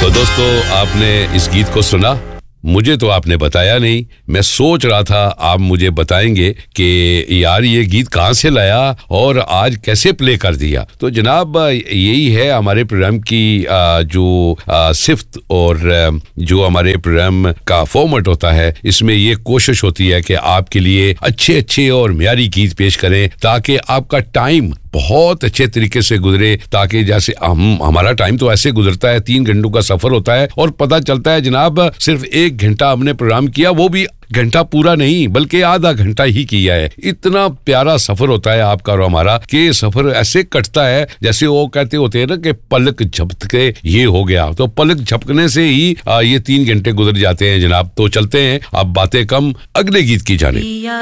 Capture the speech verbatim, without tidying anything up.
तो दोस्तों, आपने इस गीत को सुना? मुझे तो आपने बताया नहीं। मैं सोच रहा था आप मुझे बताएंगे कि यार ये गीत कहाँ से लाया और आज कैसे प्ले कर दिया। तो जनाब, यही है हमारे प्रोग्राम की जो सिफ्त और जो हमारे प्रोग्राम का फॉर्मेट होता है। इसमें ये कोशिश होती है कि आपके लिए अच्छे अच्छे और म्यारी गीत पेश करें ताकि आपका टाइम बहुत अच्छे तरीके से गुजरे। ताकि जैसे हम हमारा टाइम तो ऐसे गुजरता है, तीन घंटों का सफर होता है और पता चलता है जनाब सिर्फ एक घंटा हमने प्रोग्राम किया, वो भी घंटा पूरा नहीं बल्कि आधा घंटा ही किया है। इतना प्यारा सफर होता है आपका और हमारा कि सफर ऐसे कटता है जैसे वो कहते होते हैं ना कि पलक झपके ये हो गया। तो पलक झपकने से ही ये तीन घंटे गुजर जाते हैं जनाब। तो चलते हैं अब बातें कम, अगले गीत की जाने।